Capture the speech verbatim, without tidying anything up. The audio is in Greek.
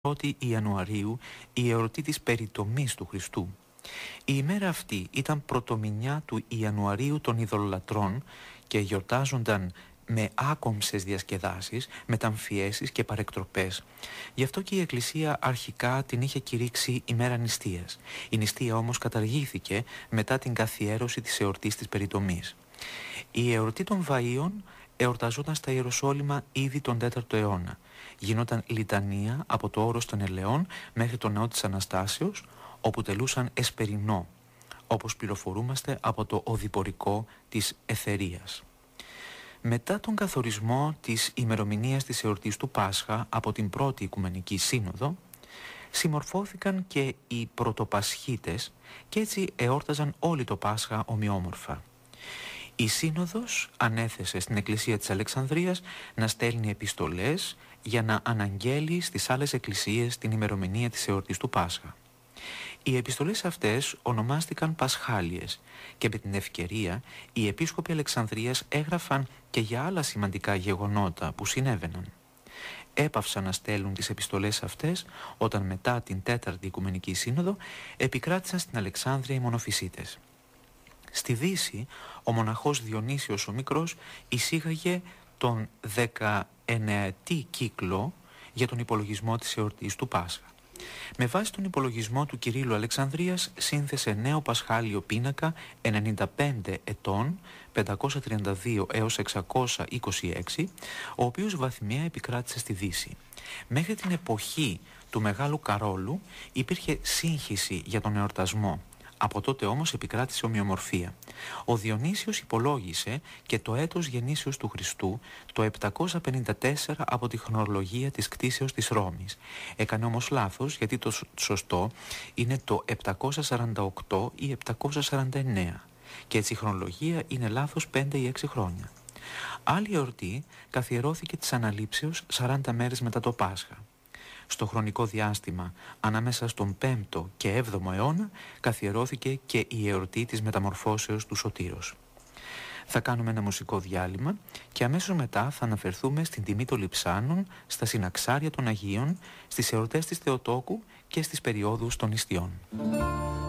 πρώτη Ιανουαρίου, η εορτή της περιτομής του Χριστού. Η ημέρα αυτή ήταν πρωτομηνιά του Ιανουαρίου των ειδωλολατρών και γιορτάζονταν με άκομψες διασκεδάσεις, μεταμφιέσεις και παρεκτροπές. Γι' αυτό και η Εκκλησία αρχικά την είχε κηρύξει ημέρα νηστείας. Η νηστεία όμως καταργήθηκε μετά την καθιέρωση της εορτής της περιτομής. Η εορτή των Βαΐων εορταζόταν στα Ιεροσόλυμα ήδη τον τέταρτο αιώνα. Γινόταν λιτανία από το όρος των Ελαιών μέχρι το ναό της Αναστάσεως, όπου τελούσαν εσπερινό, όπως πληροφορούμαστε από το οδηπορικό της Εθερίας. Μετά τον καθορισμό της ημερομηνίας της εορτής του Πάσχα από την πρώτη Οικουμενική Σύνοδο, συμμορφώθηκαν και οι πρωτοπασχίτες και έτσι εόρταζαν όλοι το Πάσχα ομοιόμορφα. Η Σύνοδος ανέθεσε στην Εκκλησία της Αλεξανδρίας να στέλνει επιστολές για να αναγγέλει στις άλλες εκκλησίες την ημερομηνία της εορτής του Πάσχα. Οι επιστολές αυτές ονομάστηκαν Πασχάλιες και με την ευκαιρία οι επίσκοποι Αλεξανδρίας έγραφαν και για άλλα σημαντικά γεγονότα που συνέβαιναν. Έπαυσαν να στέλνουν τις επιστολές αυτές όταν μετά την τέταρτη Οικουμενική Σύνοδο επικράτησαν στην Αλεξάνδρεια οι μονοφυσίτες. Στη Δύση, ο μοναχός Διονύσιος ο Μικρός εισήγαγε τον δεκαενναετή κύκλο για τον υπολογισμό της εορτής του Πάσχα. Με βάση τον υπολογισμό του Κυρίλλου Αλεξανδρίας σύνθεσε νέο πασχάλιο πίνακα ενενήντα πέντε ετών, πεντακόσια τριάντα δύο έως εξακόσια είκοσι έξι, ο οποίος βαθμιαία επικράτησε στη Δύση. Μέχρι την εποχή του Μεγάλου Καρόλου υπήρχε σύγχυση για τον εορτασμό. Από τότε όμως επικράτησε ομοιομορφία. Ο Διονύσιος υπολόγισε και το έτος γεννήσεως του Χριστού το επτακόσια πενήντα τέσσερα από τη χρονολογία της κτήσεως της Ρώμης. Έκανε όμως λάθος, γιατί το σωστό είναι το επτακόσια σαράντα οκτώ ή επτακόσια σαράντα εννέα και έτσι η χρονολογία είναι λάθος πέντε ή έξι χρόνια. Άλλη εορτή καθιερώθηκε της Αναλήψεως σαράντα μέρες μετά το Πάσχα. Στο χρονικό διάστημα ανάμεσα στον πέμπτο και έβδομο αιώνα καθιερώθηκε και η εορτή της μεταμορφώσεως του Σωτήρος. Θα κάνουμε ένα μουσικό διάλειμμα και αμέσως μετά θα αναφερθούμε στην τιμή των λειψάνων, στα συναξάρια των Αγίων, στις εορτές της Θεοτόκου και στις περιόδους των νηστειών.